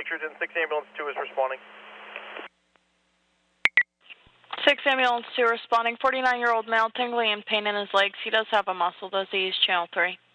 Richard, and 6 Ambulance 2 is responding. 6 Ambulance 2 responding. 49-year-old male tingling and pain in his legs. He does have a muscle. Does he use channel 3?